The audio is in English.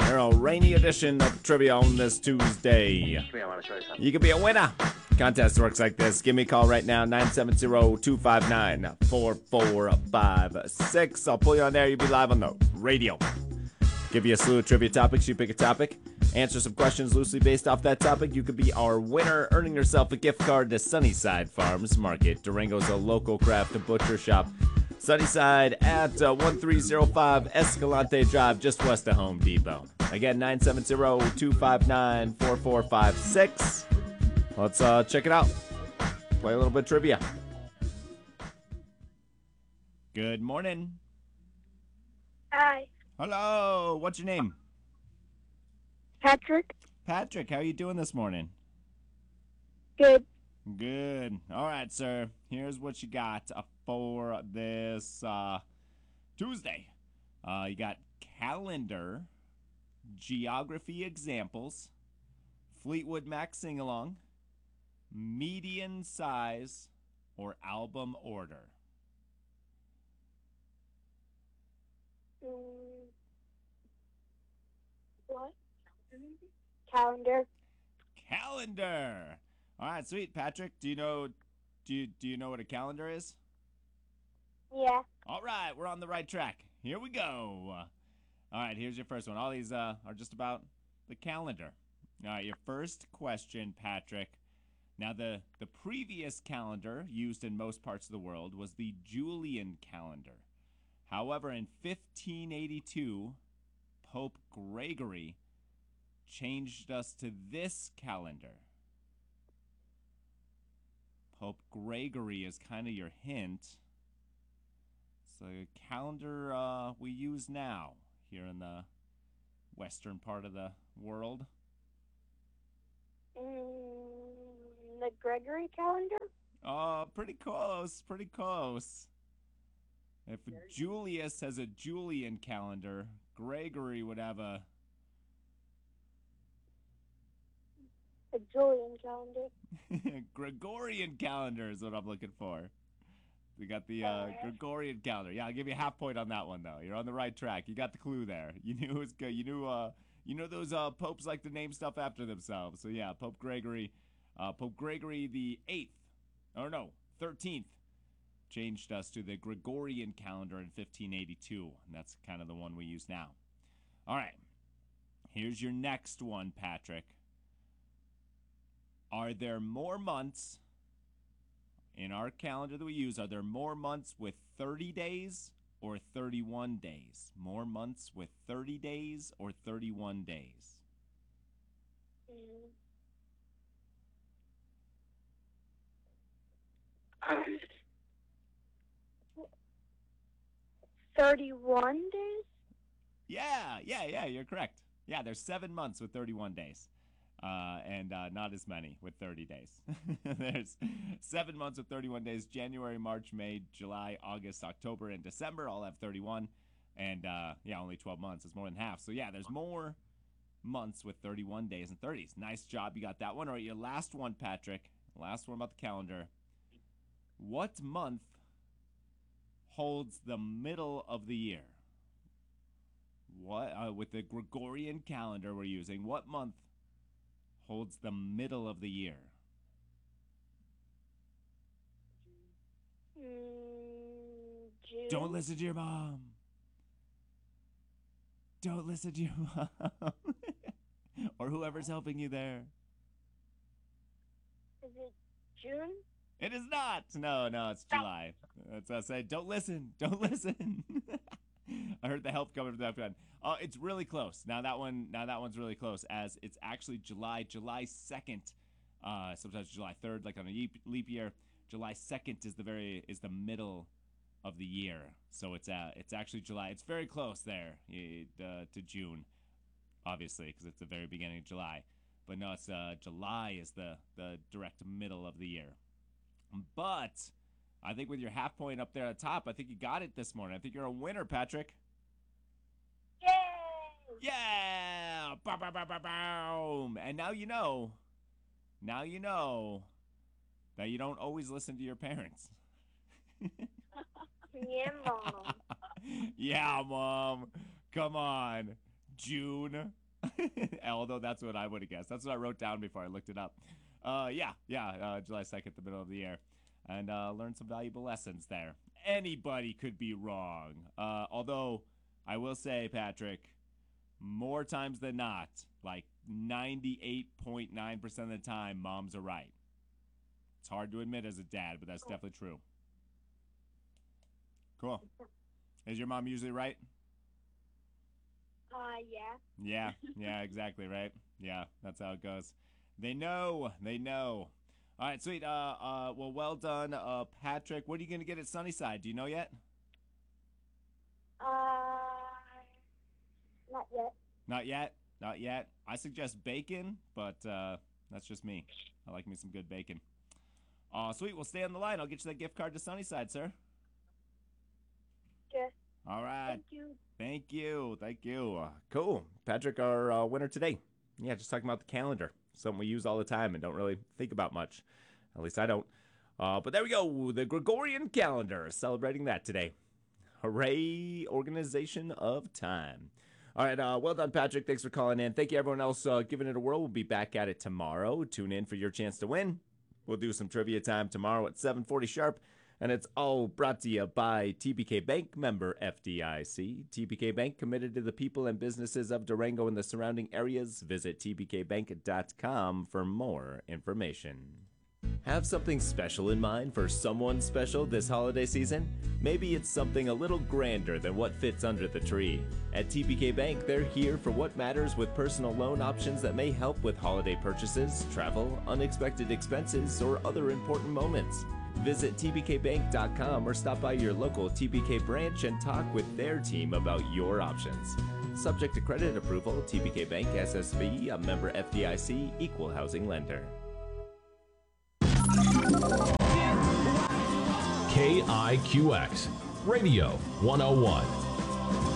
Here, a rainy edition of trivia on this Tuesday. Come here, I want to show you something. You could be a winner. Contest works like this. Give me a call right now, 970-259-4456. I'll pull you on there. You'll be live on the radio. Give you a slew of trivia topics. You pick a topic. Answer some questions loosely based off that topic. You could be our winner, earning yourself a gift card to Sunnyside Farms Market. Durango's a local craft and butcher shop. Sunnyside at 1305 Escalante Drive, just west of Home Depot. Again, 970-259-4456. Let's check it out. Play a little bit of trivia. Good morning. Hi, Hello. What's your name? Patrick. Patrick, how are you doing this morning? Good. Good. All right, sir. Here's what you got for this Tuesday. You got calendar, geography examples, Fleetwood Mac sing-along, median size, or album order. What? Calendar. Calendar. All right, sweet. Patrick, do you know what a calendar is? Yeah. All right, we're on the right track. Here we go. All right, here's your first one. All these are just about the calendar. All right, your first question, Patrick. Now, the previous calendar used in most parts of the world was the Julian calendar. However, in 1582, Pope Gregory changed us to this calendar. Pope Gregory is kind of your hint. It's the calendar we use now here in the western part of the world. The Gregory calendar? Pretty close, pretty close. If Julius has a Julian calendar, Gregory would have a Julian calendar. Gregorian calendar is what I'm looking for. We got the Gregorian calendar. Yeah, I'll give you a half point on that one, though. You're on the right track. You got the clue there. You knew it was good. You knew those popes like to name stuff after themselves. So yeah, Pope Gregory the 8th, or no, 13th, changed us to the Gregorian calendar in 1582, and that's kind of the one we use now. All right, here's your next one, Patrick. Are there more months in our calendar that we use? Are there more months with 30 days or 31 days? More months with 30 days or 31 days? 31 days? Yeah, you're correct. Yeah, there's 7 months with 31 days. And not as many with 30 days. There's 7 months with 31 days. January, March, May, July, August, October, and December all have 31. And, only 12 months is more than half. So, yeah, there's more months with 31 days and 30s. Nice job. You got that one. All right, your last one, Patrick. Last one about the calendar. What month holds the middle of the year? What with the Gregorian calendar we're using, what month holds the middle of the year? June? Don't listen to your mom. Don't listen to your mom. Or whoever's helping you there. Is it June? It is not. No, it's July. That's what I say. Don't listen. Don't listen. I heard the help coming from that one. It's really close. Now that one's really close, as it's actually July 2nd. Sometimes July 3rd, like on a leap year. July 2nd is the middle of the year. So it's actually July. It's very close there to June, obviously, because it's the very beginning of July. But no, it's July is the direct middle of the year. But I think with your half point up there at the top, I think you got it this morning. I think you're a winner, Patrick. Yay! Yeah! Boom! And now you know that you don't always listen to your parents. Yeah, Mom. Yeah, Mom. Come on. June. Although that's what I would have guessed. That's what I wrote down before I looked it up. Yeah, July 2nd, the middle of the year. And learned some valuable lessons there. Anybody could be wrong. Although, I will say, Patrick, more times than not, like 98.9% of the time, moms are right. It's hard to admit as a dad, but that's definitely true. Cool. Is your mom usually right? Yeah. Yeah, exactly, right? Yeah, that's how it goes. They know. All right, sweet. Well, well done, Patrick. What are you going to get at Sunnyside? Do you know yet? Not yet. Not yet. I suggest bacon, but that's just me. I like me some good bacon. Sweet. Well, stay on the line. I'll get you that gift card to Sunnyside, sir. Okay. All right. Thank you. Thank you. Cool. Patrick, our winner today. Yeah, just talking about the calendar. Something we use all the time and don't really think about much. At least I don't. But there we go. The Gregorian calendar. Celebrating that today. Hooray, organization of time. All right, well done, Patrick. Thanks for calling in. Thank you, everyone else, giving it a whirl. We'll be back at it tomorrow. Tune in for your chance to win. We'll do some trivia time tomorrow at 7:40 sharp. And it's all brought to you by TBK Bank, member FDIC. TBK Bank, committed to the people and businesses of Durango and the surrounding areas. Visit tbkbank.com for more information. Have something special in mind for someone special this holiday season? Maybe it's something a little grander than what fits under the tree. At TBK Bank, they're here for what matters with personal loan options that may help with holiday purchases, travel, unexpected expenses, or other important moments. Visit tbkbank.com or stop by your local TBK branch and talk with their team about your options. Subject to credit approval, TBK Bank SSB, a member FDIC, equal housing lender. KIQX Radio 101.